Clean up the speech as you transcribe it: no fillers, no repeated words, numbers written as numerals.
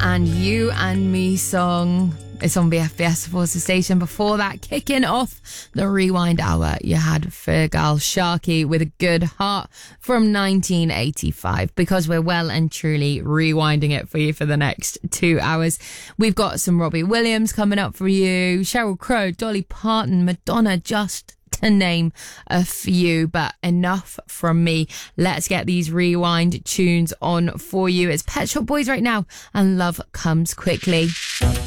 and You and Me song. It's on BFBS Forces Station. Before that, kicking off the Rewind Hour, you had Fergal Sharkey with A Good Heart from 1985, because we're well and truly rewinding it for you for the next 2 hours. We've got some Robbie Williams coming up for you, Sheryl Crow, Dolly Parton, Madonna, just to name a few. But enough from me. Let's get these rewind tunes on for you. It's Pet Shop Boys right now, and Love Comes Quickly.